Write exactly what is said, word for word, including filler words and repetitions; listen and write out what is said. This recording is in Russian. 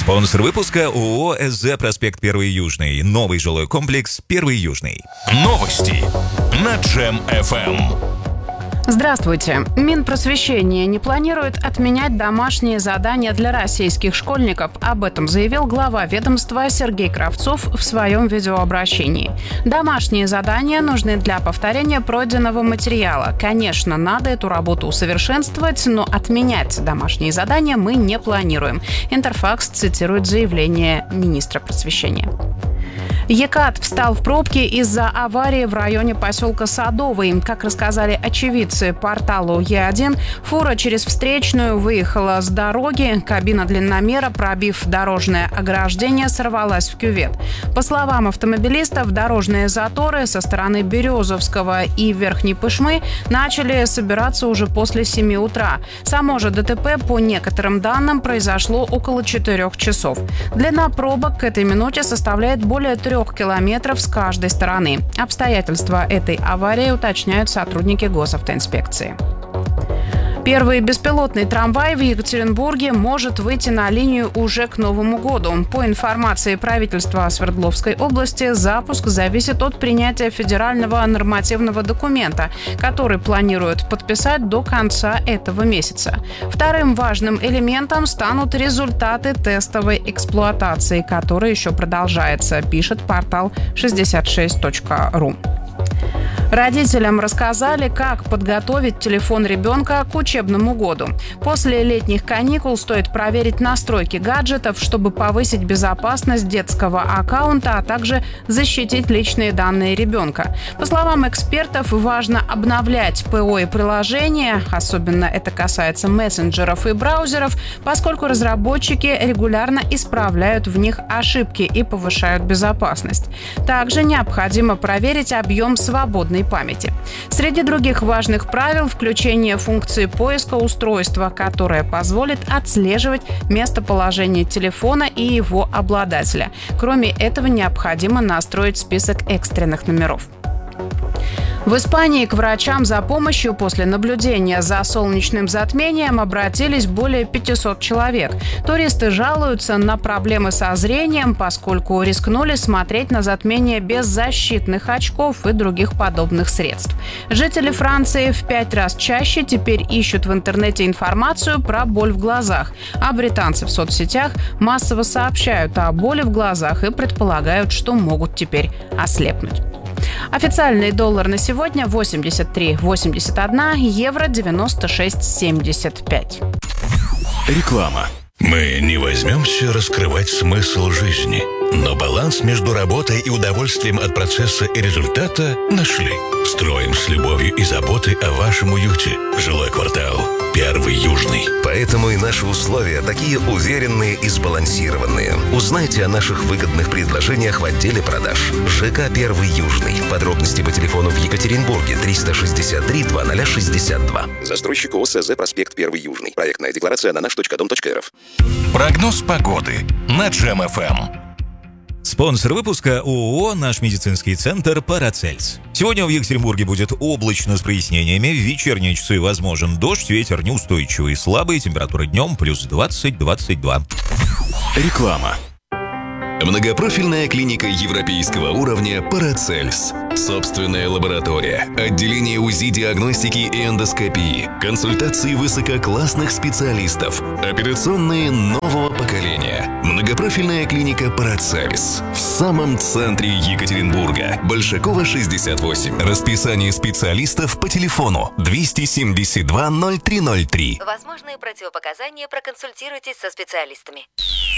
Спонсор выпуска ООО «СЗ Проспект Первый Южный». Новый жилой комплекс «Первый Южный». Новости на Джем эф эм. Здравствуйте. Минпросвещение не планирует отменять домашние задания для российских школьников. Об этом заявил глава ведомства Сергей Кравцов в своем видеообращении. Домашние задания нужны для повторения пройденного материала. Конечно, надо эту работу усовершенствовать, но отменять домашние задания мы не планируем. Интерфакс цитирует заявление министра просвещения. Екат встал в пробки из-за аварии в районе поселка Садовый. Как рассказали очевидцы порталу Е один, фура через встречную выехала с дороги. Кабина длинномера, пробив дорожное ограждение, сорвалась в кювет. По словам автомобилистов, дорожные заторы со стороны Березовского и Верхней Пышмы начали собираться уже после семи утра. Само же ДТП, по некоторым данным, произошло около четырех часов. Длина пробок к этой минуте составляет более трех километров с каждой стороны. Обстоятельства этой аварии уточняют сотрудники госавтоинспекции. Первый беспилотный трамвай в Екатеринбурге может выйти на линию уже к Новому году. По информации правительства Свердловской области, запуск зависит от принятия федерального нормативного документа, который планируют подписать до конца этого месяца. Вторым важным элементом станут результаты тестовой эксплуатации, которая еще продолжается, пишет портал шестьдесят шесть точка ру. Родителям рассказали, как подготовить телефон ребенка к учебному году. После летних каникул стоит проверить настройки гаджетов, чтобы повысить безопасность детского аккаунта, а также защитить личные данные ребенка. По словам экспертов, важно обновлять ПО и приложения, особенно это касается мессенджеров и браузеров, поскольку разработчики регулярно исправляют в них ошибки и повышают безопасность. Также необходимо проверить объем свободной памяти. Среди других важных правил включение функции поиска устройства, которая позволит отслеживать местоположение телефона и его обладателя. Кроме этого, необходимо настроить список экстренных номеров. В Испании к врачам за помощью после наблюдения за солнечным затмением обратились более пятисот человек. Туристы жалуются на проблемы со зрением, поскольку рискнули смотреть на затмение без защитных очков и других подобных средств. Жители Франции в пять раз чаще теперь ищут в интернете информацию про боль в глазах, а британцы в соцсетях массово сообщают о боли в глазах и предполагают, что могут теперь ослепнуть. Официальный доллар на сегодня восемьдесят три восемьдесят один, евро девяносто шесть семьдесят пять. Реклама. Мы не возьмемся раскрывать смысл жизни, но баланс между работой и удовольствием от процесса и результата нашли. Строим с любовью и заботой о вашем уюте. Жилой квартал Первый Южный. Поэтому и наши условия такие уверенные и сбалансированные. Узнайте о наших выгодных предложениях в отделе продаж. ЖК Первый Южный. Подробности по телефону в Екатеринбурге триста шестьдесят три двадцать шестьдесят два. Застройщик ООО «СЗ Проспект Первый Южный». Проектная декларация на наш точка дом точка эр эф. Прогноз погоды на Джем эф эм. Спонсор выпуска ООО «Наш медицинский центр Парацельс». Сегодня в Екатеринбурге будет облачно с прояснениями. В вечерние часы возможен дождь, ветер неустойчивый, слабый, температура днем плюс двадцать - двадцать два. Реклама. Многопрофильная клиника европейского уровня «Парацельс». Собственная лаборатория, отделение УЗИ, диагностики и эндоскопии, консультации высококлассных специалистов, операционные нового поколения. Многопрофильная клиника «Парацельс» в самом центре Екатеринбурга. Большакова, шестьдесят восемь. Расписание специалистов по телефону двести семьдесят два ноль три ноль три. Возможные противопоказания, проконсультируйтесь со специалистами.